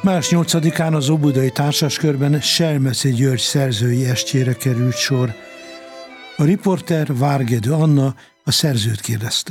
Május 8-án az Óbudai Társaskörben Selmeci György szerzői estjére került sor. A riporter Várgedő Anna a szerzőt kérdezte.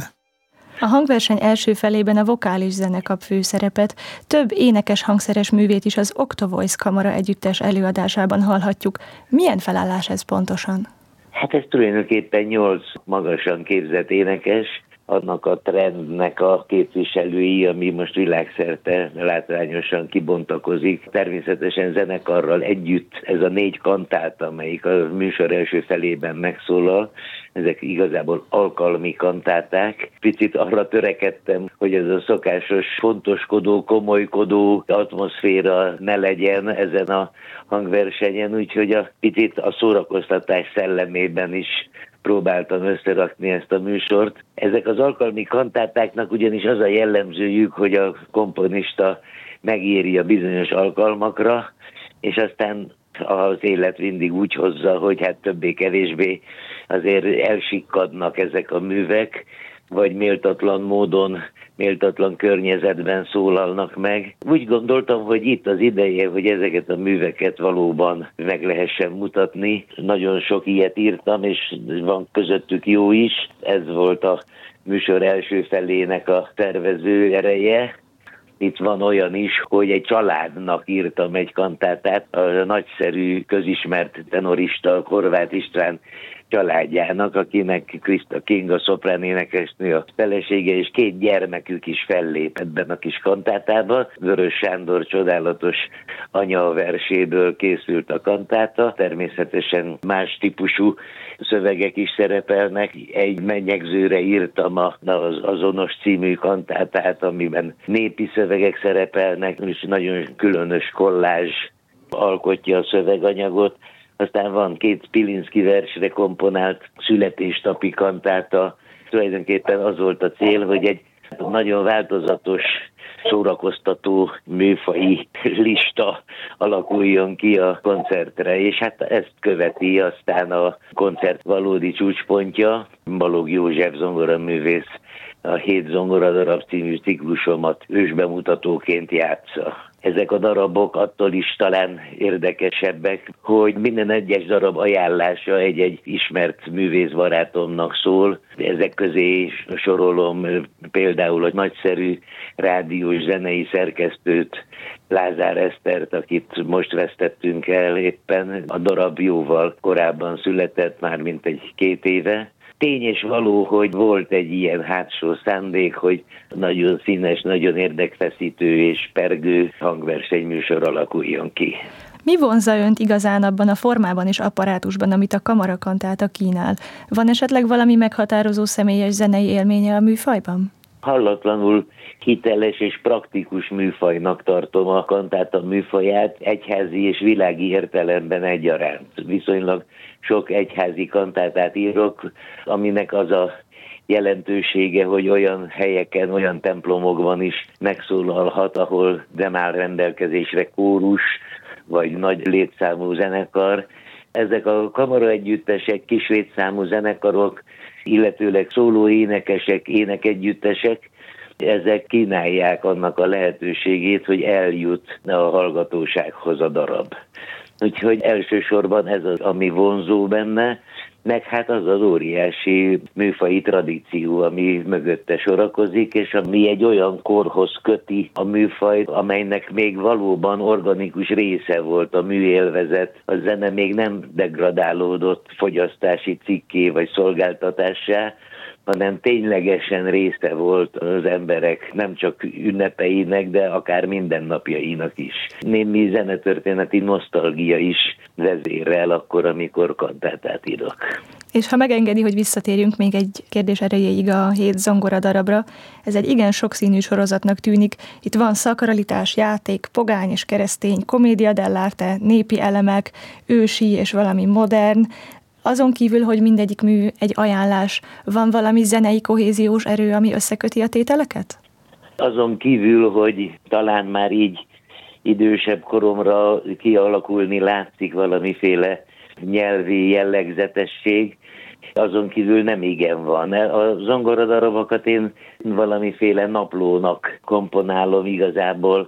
A hangverseny első felében a vokális zene kap főszerepet, több énekes hangszeres művét is az Octovoice Kamara Együttes előadásában hallhatjuk. Milyen felállás ez pontosan? Hát ez tulajdonképpen 8 magasan képzett énekes, annak a trendnek a képviselői, ami most világszerte látványosan kibontakozik. Természetesen zenekarral együtt ez a 4 kantáta, amelyik a műsor első felében megszólal, ezek igazából alkalmi kantáták. Picit arra törekedtem, hogy ez a szokásos, fontoskodó, komolykodó atmoszféra ne legyen ezen a hangversenyen, úgyhogy a picit a szórakoztatás szellemében is próbáltam összerakni ezt a műsort. Ezek az alkalmi kantátáknak ugyanis az a jellemzőjük, hogy a komponista megírja bizonyos alkalmakra, és aztán az élet mindig úgy hozza, hogy hát többé-kevésbé azért elsikkadnak ezek a művek, vagy méltatlan módon, méltatlan környezetben szólalnak meg. Úgy gondoltam, hogy itt az ideje, hogy ezeket a műveket valóban meg lehessen mutatni. Nagyon sok ilyet írtam, és van közöttük jó is. Ez volt a műsor első felének a tervező ereje. Itt van olyan is, hogy egy családnak írtam egy kantátát, a nagyszerű, közismert tenorista Horváth István családjának, akinek Krista King, a szoprán énekesnő, a felesége, és 2 gyermekük is fellép ebben a kis kantátában. Vörös Sándor csodálatos anya verséből készült a kantáta, természetesen más típusú szövegek is szerepelnek. Egy menyegzőre írtam az Azonos című kantátát, amiben népi szövegek szerepelnek, és nagyon különös kollázs alkotja a szöveganyagot. Aztán van 2 Pilinszky versre komponált születésnapi kantáta. Tulajdonképpen az volt a cél, hogy egy nagyon változatos, szórakoztató műfaji lista alakuljon ki a koncertre, és hát ezt követi aztán a koncert valódi csúcspontja. Balogh József zongoraművész a 7 zongoradarab című ciklusomat ősbemutatóként játsza. Ezek a darabok attól is talán érdekesebbek, hogy minden egyes darab ajánlása egy-egy ismert művészbarátomnak szól. Ezek közé sorolom például a nagyszerű rádiós zenei szerkesztőt, Lázár Esztert, akit most vesztettünk el éppen. A darab jóval korábban született, már mint egy 2 éve. Tény és való, hogy volt egy ilyen hátsó szándék, hogy nagyon színes, nagyon érdekfeszítő és pergő hangversenyműsor alakuljon ki. Mi vonzza önt igazán abban a formában és apparátusban, amit a kamarakantáta kínál? Van esetleg valami meghatározó személyes zenei élménye a műfajban? Hallatlanul hiteles és praktikus műfajnak tartom a kantáta műfaját, egyházi és világi értelemben egyaránt. Viszonylag sok egyházi kantátát írok, aminek az a jelentősége, hogy olyan helyeken, olyan templomokban is megszólalhat, ahol nem áll rendelkezésre kórus, vagy nagy létszámú zenekar. Ezek a kamaraegyüttesek, kis létszámú zenekarok, illetőleg szóló énekesek, énekegyüttesek, ezek kínálják annak a lehetőségét, hogy eljut a hallgatósághoz a darab. Úgyhogy elsősorban ez az, ami vonzó benne, meg hát az az óriási műfaji tradíció, ami mögötte sorakozik, és ami egy olyan korhoz köti a műfajt, amelynek még valóban organikus része volt a műélvezet. A zene még nem degradálódott fogyasztási cikké vagy szolgáltatássá, hanem ténylegesen része volt az emberek nem csak ünnepeinek, de akár mindennapjainak is. Némi zenetörténeti nosztalgia is vezérel akkor, amikor kantátát írok. És ha megengedi, hogy visszatérjünk még egy kérdés erejéig a 7 zongoradarabra, ez egy igen sokszínű sorozatnak tűnik. Itt van szakralitás, játék, pogány és keresztény, comédia dell'arte, népi elemek, ősi és valami modern. Azon kívül, hogy mindegyik mű egy ajánlás, van valami zenei kohéziós erő, ami összeköti a tételeket? Azon kívül, hogy talán már így idősebb koromra kialakulni látszik valamiféle nyelvi jellegzetesség, azon kívül nem igen van. A zongoradarabokat én valamiféle naplónak komponálom igazából.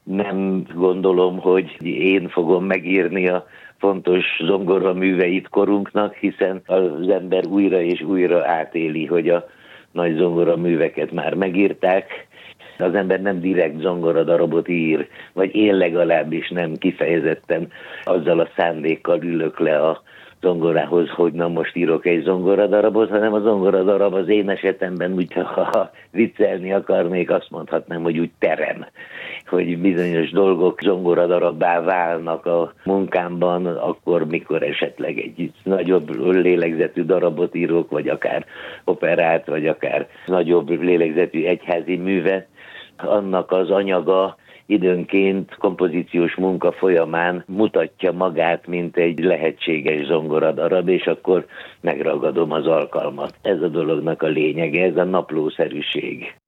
Nem gondolom, hogy én fogom megírni a fontos zongoraműveit korunknak, hiszen az ember újra és újra átéli, hogy a nagy zongoraműveket már megírták. Az ember nem direkt zongoradarabot ír, vagy én legalábbis nem kifejezetten azzal a szándékkal ülök le a zongorához, hogy na most írok egy zongoradarabot, hanem a zongoradarab az én esetemben, úgy, ha viccelni akarnék, azt mondhatnám, hogy úgy terem, hogy bizonyos dolgok zongoradarabbá válnak a munkámban, akkor, mikor esetleg egy nagyobb lélegzetű darabot írok, vagy akár operát, vagy akár nagyobb lélegzetű egyházi művet, annak az anyaga időnként kompozíciós munka folyamán mutatja magát, mint egy lehetséges zongoradarab, és akkor megragadom az alkalmat. Ez a dolognak a lényege, ez a naplószerűség.